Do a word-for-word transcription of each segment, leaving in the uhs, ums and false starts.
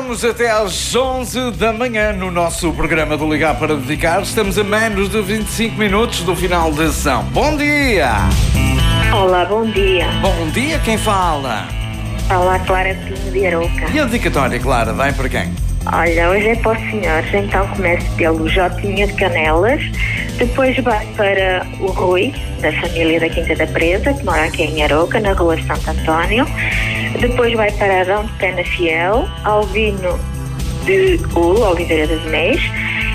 Vamos até às onze da manhã no nosso programa do Ligar para Dedicar. Estamos a menos de vinte e cinco minutos do final da sessão. Bom dia! Olá, bom dia. Bom dia, quem fala? Olá, Clara Pinho de Arouca. E a dedicatória, Clara, vai para quem? Olha, hoje é para os senhores, então começo pelo Jotinha de Canelas, depois vai para o Rui, da família da Quinta da Presa, que mora aqui em Arouca, na rua Santo António, depois vai para Adão de Pena Fiel, Alvino de Ulo, Oliveira das Meias,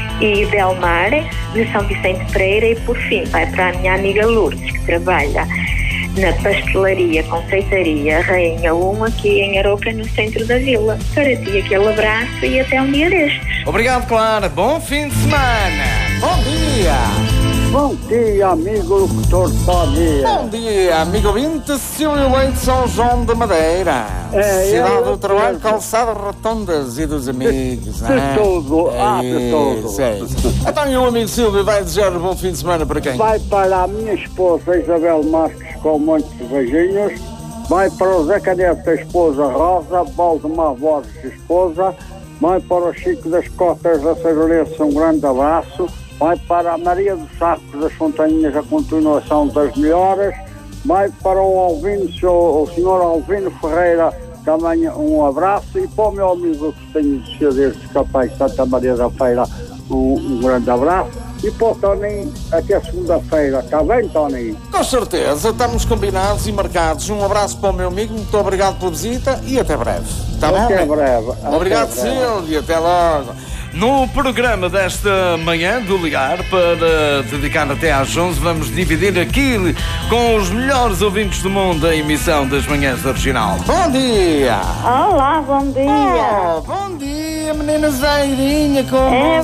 e Delmar, de São Vicente Pereira, e por fim vai para a minha amiga Lourdes, que trabalha na pastelaria, confeitaria Rainha um, aqui em Arouca, no centro da vila. Para ti, aquele abraço e até um dia destes. Obrigado, Clara. Bom fim de semana. Bom dia. Bom dia, amigo locutor Tony. Bom dia, amigo ouvinte, Silvio Leite, São João da Madeira. É, Cidade eu- do Trabalho, eu- Calçada Rotondas e dos amigos. De não é? tudo, ah, de tudo. Isso, é isso. Então, e o amigo Silvio vai desejar um bom fim de semana para quem? Vai para a minha esposa Isabel Marques com muitos beijinhos. Vai para o Zé Caneta, a esposa Rosa, Valdemar Borges, esposa. Vai para o Chico das Cotas da Sajorense, um grande abraço. Vai para a Maria dos Sacos das Fontaninhas, a continuação das melhoras. Vai para o Alvino, o senhor Alvino Ferreira, também um abraço. E para o meu amigo que tenho de ser desde capaz de Santa Maria da Feira, um, um grande abraço. E para o Toninho, até segunda-feira. Está bem, Toninho? Com certeza, estamos combinados e marcados. Um abraço para o meu amigo, muito obrigado pela visita e até breve. Está bom? Até amigo? breve. Obrigado, Até breve. Silvio. Até logo. No programa desta manhã do Ligar para Dedicar até às onze, vamos dividir aqui com os melhores ouvintes do mundo a emissão das manhãs da Regional. Bom dia! Olá, bom dia. Oh, bom dia, menina Zairinha, como É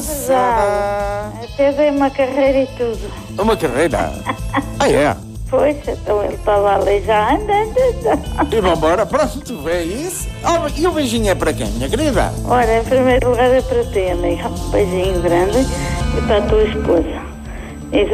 está? verdade. Até dei uma carreira e tudo. Uma carreira? Ah, é? Pois, então ele estava ali já andando. E vambora, pronto, é isso. Oh, e o beijinho é para quem, minha querida? Ora, em primeiro lugar é para ti, amiga. Um beijinho grande e para a tua esposa.